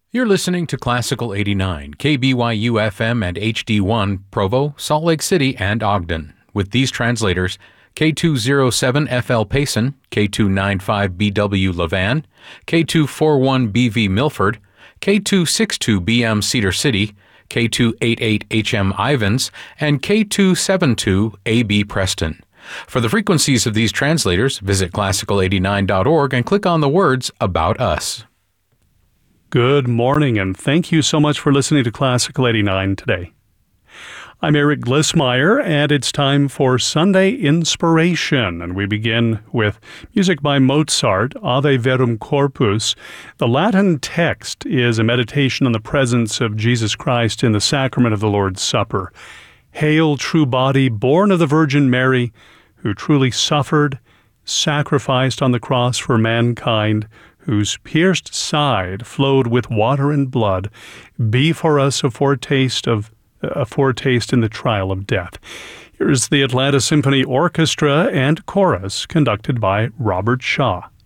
You're listening to Classical 89, KBYU FM and HD1, Provo, Salt Lake City, and Ogden. With these translators, K207FL Payson, K295BW Levan, K241BV Milford, K262BM Cedar City, K288HM Ivans, and K272AB Preston. For the frequencies of these translators, visit classical89.org and click on the words About Us. Good morning, and thank you so much for listening to Classical 89 today. I'm Eric Glissmeyer, and it's time for Sunday Inspiration, and we begin with music by Mozart, Ave Verum Corpus. The Latin text is a meditation on the presence of Jesus Christ in the sacrament of the Lord's Supper. Hail, true body, born of the Virgin Mary, who truly suffered, sacrificed on the cross for mankind, whose pierced side flowed with water and blood, be for us a foretaste in the trial of death. Here's the Atlanta Symphony Orchestra and Chorus, conducted by Robert Shaw.